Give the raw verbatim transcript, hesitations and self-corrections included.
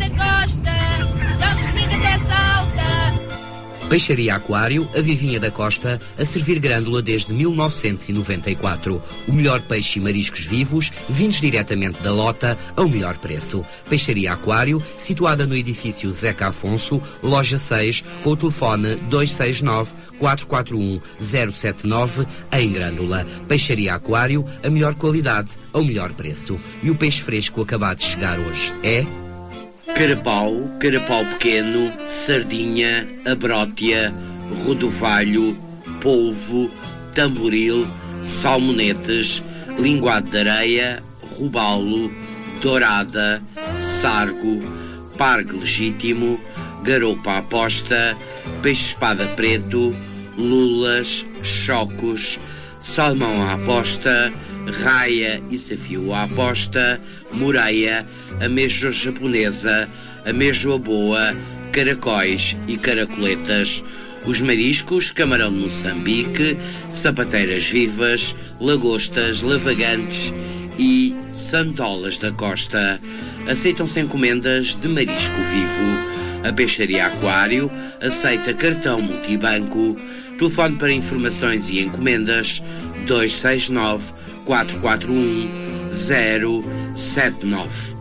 da costa, dá despenga até salta. Peixaria Aquário, a Vivinha da Costa, a servir grândula desde mil novecentos e noventa e quatro. O melhor peixe e mariscos vivos, vindos diretamente da lota, ao melhor preço. Peixaria Aquário, situada no edifício Zeca Afonso, loja seis, com o telefone dois seis nove, quatro quatro um, zero sete nove, em Grândola. Peixaria Aquário, a melhor qualidade, ao melhor preço. E o peixe fresco acabado de chegar hoje é... Carapau, carapau pequeno, sardinha, abrótia, rodovalho, polvo, tamboril, salmonetes, linguado de areia, robalo, dourada, sargo, pargo legítimo, garopa à posta, peixe-espada preto, lulas, chocos, salmão à posta, raia e safio à posta, moreia, ameijoa japonesa, ameijoa boa, caracóis e caracoletas. Os mariscos, camarão de Moçambique, sapateiras vivas, lagostas, lavagantes e santolas da costa. Aceitam-se encomendas de marisco vivo. A Peixaria Aquário aceita cartão multibanco. Telefone para informações e encomendas dois seis nove, quatro quatro um, zero sete nove.